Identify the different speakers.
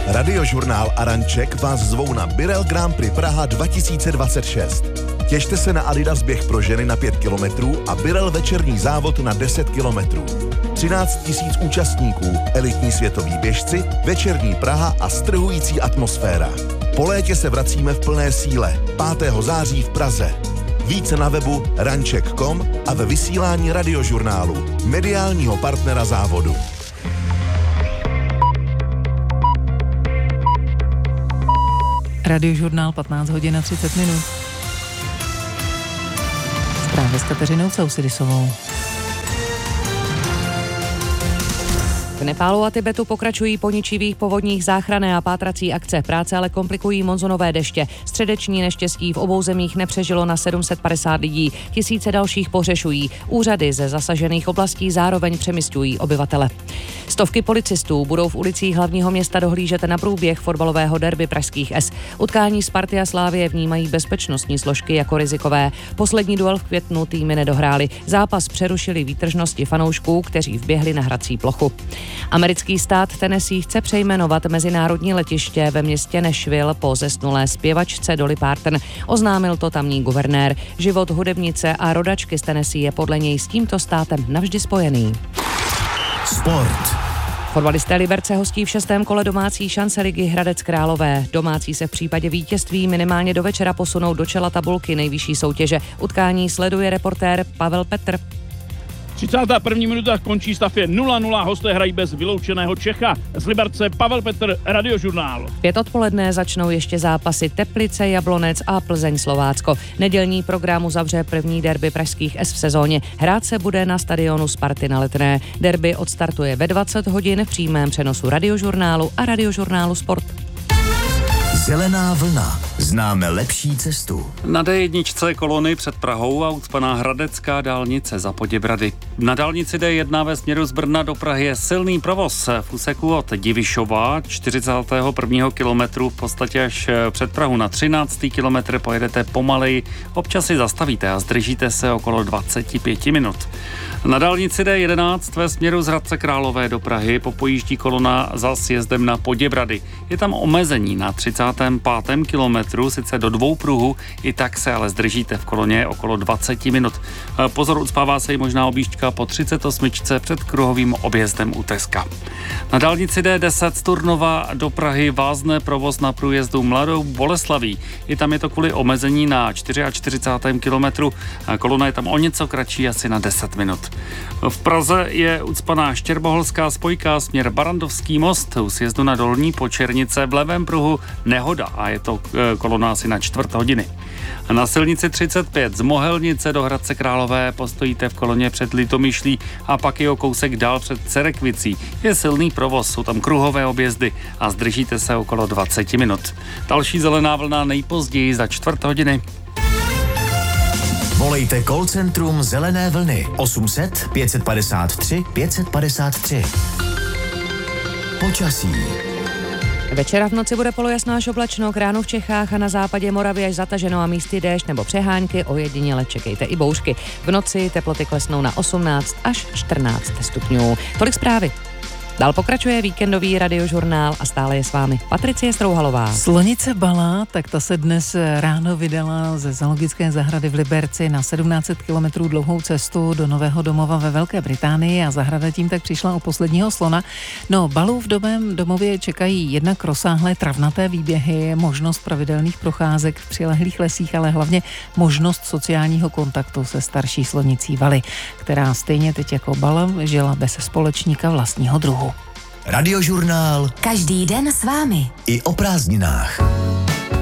Speaker 1: Radiožurnál a Ranček vás zvou na Birel Grand Prix Praha 2026. Těšte se na Adidas běh pro ženy na 5 kilometrů a Birel večerní závod na 10 kilometrů. 13 000 účastníků, elitní světoví běžci, večerní Praha a strhující atmosféra. Po létě se vracíme v plné síle. 5. září v Praze. Více na webu ranček.com a ve vysílání Radiožurnálu, mediálního partnera závodu.
Speaker 2: Radiožurnál 15 hodin a 30 minut. Zprávy s Kateřinou Causidisovou.
Speaker 3: V Nepálu a Tibetu pokračují po ničivých povodních záchranné a pátrací akce. Práce ale komplikují monzunové deště. Středeční neštěstí v obou zemích nepřežilo na 750 lidí. Tisíce dalších pohřešují. Úřady ze zasažených oblastí zároveň přemisťují obyvatele. Stovky policistů budou v ulicích hlavního města dohlížet na průběh fotbalového derby pražských S. Utkání Sparty a Slavie vnímají bezpečnostní složky jako rizikové. Poslední duel v květnu týmy nedohrály. Zápas přerušili výtržnosti fanoušků, kteří vběhli na hrací plochu. Americký stát Tennessee chce přejmenovat mezinárodní letiště ve městě Nashville po zesnulé zpěvačce Dolly Parton. Oznámil to tamní guvernér. Život hudebnice a rodačky z Tennessee je podle něj s tímto státem navždy spojený.
Speaker 1: Sport.
Speaker 3: Fotbalisté Liberce hostí v 6. kole domácí šance ligy Hradec Králové. Domácí se v případě vítězství minimálně do večera posunou do čela tabulky nejvyšší soutěže. Utkání sleduje reportér Pavel Petr.
Speaker 4: 31. minuta končí stav je 0-0, hosté hrají bez vyloučeného Čecha. Z Liberce Pavel Petr, Radiožurnál.
Speaker 3: 5 odpoledne začnou ještě zápasy Teplice, Jablonec a Plzeň Slovácko. Nedělní program uzavře první derby pražských S v sezóně. Hrát se bude na stadionu Sparty na Letné. Derby odstartuje ve 20 hodin v přímém přenosu Radiožurnálu a Radiožurnálu Sport.
Speaker 5: Zelená vlna. Známe lepší cestu.
Speaker 6: Na D1 kolony před Prahou a ucpaná hradecká dálnice za Poděbrady. Na dálnici D1 ve směru z Brna do Prahy je silný provoz. V úseku od Divišova 41. kilometru v podstatě až před Prahu na 13. kilometr pojedete pomaleji. Občas si zastavíte a zdržíte se okolo 25 minut. Na dálnici D11 ve směru z Hradce Králové do Prahy popojíždí kolona za sjezdem na Poděbrady. Je tam omezení na 35. kilometru, sice do 2 pruhů, i tak se ale zdržíte v koloně okolo 20 minut. Pozor, ucpává se i možná objížďka po 38. před kruhovým objezdem u Teska. Na dálnici D10 z Turnova do Prahy vázne provoz na průjezdu Mladou Boleslaví. I tam je to kvůli omezení na 44. kilometru. Kolona je tam o něco kratší, asi na 10 minut. V Praze je ucpaná Štěrboholská spojka směr Barandovský most. U sjezdu na Dolní Počernice v levém pruhu nehoda a je to kolona asi na 4 hodiny. Na silnici 35 z Mohelnice do Hradce Králové postojíte v koloně před Litomyšlí a pak je o kousek dál před Cerekvicí. Je silný provoz, jsou tam kruhové objezdy a zdržíte se okolo 20 minut. Další zelená vlna nejpozději za 4 hodiny.
Speaker 5: Volejte call centrum Zelené vlny 800 553 553. Počasí.
Speaker 3: Večera v noci bude polojasno až oblačno, k ránu v Čechách a na západě Moravy až zataženo a místy déšť nebo přehánky, ojediněle čekejte i bouřky. V noci teploty klesnou na 18 až 14 stupňů. Tolik zprávy. Dál pokračuje víkendový Radiožurnál a stále je s vámi Patricie Strouhalová.
Speaker 2: Slonice Bala, tak ta se dnes ráno vydala ze zoologické zahrady v Liberci na 1700 kilometrů dlouhou cestu do nového domova ve Velké Británii a zahrada tím tak přišla o posledního slona. No, Balů v domově čekají jednak rozsáhlé travnaté výběhy, možnost pravidelných procházek v přilehlých lesích, ale hlavně možnost sociálního kontaktu se starší slonicí Vali, která stejně teď jako Bala žila bez společníka vlastního druhu.
Speaker 5: Radiožurnál.
Speaker 7: Každý den s vámi.
Speaker 5: I o prázdninách.